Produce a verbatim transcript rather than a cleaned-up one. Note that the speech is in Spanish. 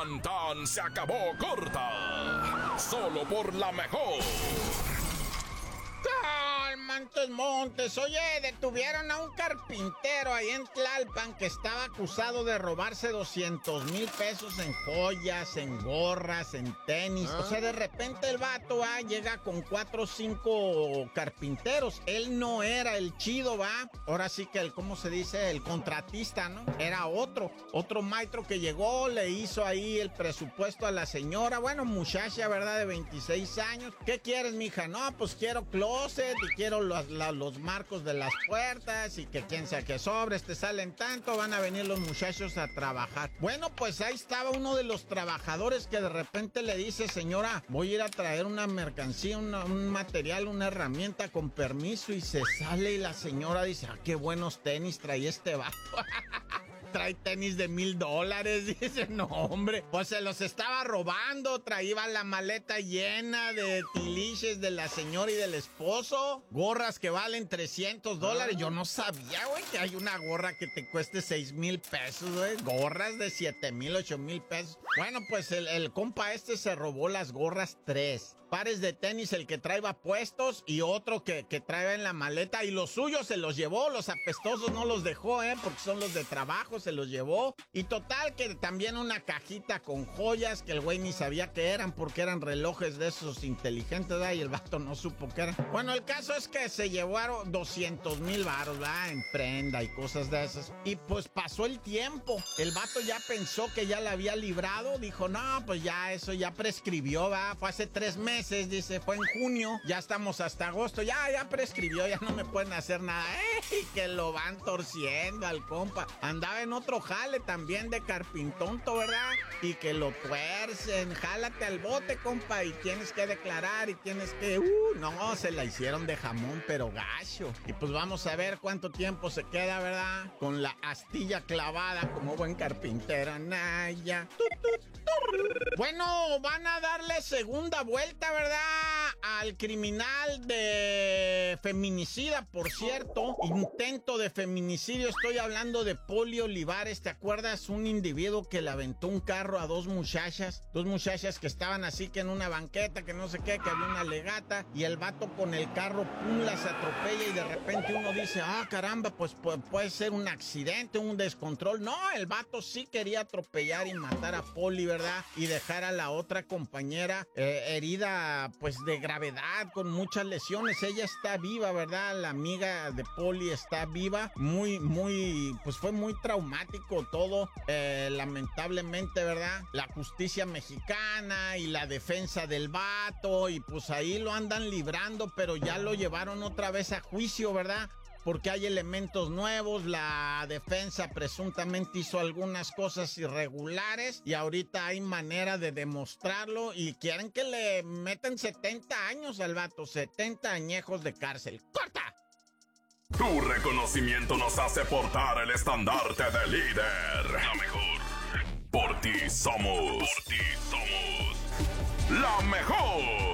tan tan se acabó corta. Solo por la mejor. Montes, Montes, oye, detuvieron a un carpintero ahí en Tlalpan que estaba acusado de robarse doscientos mil pesos en joyas, en gorras, en tenis. ¿Ah? O sea, de repente el vato va, llega con cuatro o cinco carpinteros. Él no era el chido, va. Ahora sí que el, ¿cómo se dice? El contratista, ¿no? Era otro, otro maestro que llegó, le hizo ahí el presupuesto a la señora. Bueno, muchacha, ¿verdad? De veintiséis años. ¿Qué quieres, mija? No, pues quiero closet y quiero los, la, los marcos de las puertas y que quien sea que sobres te salen tanto, van a venir los muchachos a trabajar. Bueno, pues ahí estaba uno de los trabajadores que de repente le dice, señora, voy a ir a traer una mercancía, una, un material, una herramienta con permiso, y se sale y la señora dice, ah, qué buenos tenis trae este vato. Trae tenis de mil dólares, dice, no, hombre, pues se los estaba robando, traía la maleta llena de tiliches de la señora y del esposo, gorras que valen trescientos dólares, yo no sabía, güey, que hay una gorra que te cueste seis mil pesos, güey, gorras de siete mil, ocho mil pesos. Bueno, pues el, el compa este se robó las gorras tres, pares de tenis el que traía puestos y otro que, que traía en la maleta, y los suyos se los llevó, los apestosos no los dejó, eh, porque son los de trabajo, se los llevó. Y total que también una cajita con joyas que el güey ni sabía que eran, porque eran relojes de esos inteligentes, ¿verdad? Y el vato no supo que eran. Bueno, el caso es que se llevaron doscientos mil varos, ¿verdad? En prenda y cosas de esas. Y pues pasó el tiempo. El vato ya pensó que ya la había librado. Dijo, no, pues ya eso ya prescribió, ¿verdad? Fue hace tres meses, dice, fue en junio. Ya estamos hasta agosto. Ya, ya prescribió, ya no me pueden hacer nada. ¡Ey! Que lo van torciendo al compa. Andaba en otro jale también de carpintonto, ¿verdad? Y que lo tuercen, jálate al bote, compa, y tienes que declarar y tienes que... Uh, no, se la hicieron de jamón, pero gacho. Y pues vamos a ver cuánto tiempo se queda, ¿verdad? Con la astilla clavada como buen carpintero, Naya. Tut, tut, tut. Bueno, van a darle segunda vuelta, ¿verdad? Al criminal de feminicida, por cierto. Intento de feminicidio, estoy hablando de Poli Olivares. ¿Te acuerdas? Un individuo que le aventó un carro a dos muchachas, dos muchachas que estaban así que en una banqueta, que no sé qué, que había una legata, y el vato con el carro, pum, las atropella, y de repente uno dice, ah, caramba, pues pu- puede ser un accidente, un descontrol. No, el vato sí quería atropellar y matar a Poli, ¿verdad? Y dejar a la otra compañera eh, herida, pues de gravedad, con muchas lesiones. Ella está viva, ¿verdad? La amiga de Poli está viva. Muy, muy, pues fue muy traumático todo, eh, lamentablemente, ¿verdad? La justicia mexicana y la defensa del vato, y pues ahí lo andan librando, pero ya lo llevaron otra vez a juicio, ¿verdad? Porque hay elementos nuevos, la defensa presuntamente hizo algunas cosas irregulares y ahorita hay manera de demostrarlo, y quieren que le metan setenta años al vato, setenta añejos de cárcel. ¡Corta! Tu reconocimiento nos hace portar el estandarte de líder. La mejor. Por ti somos. Por ti somos. La mejor.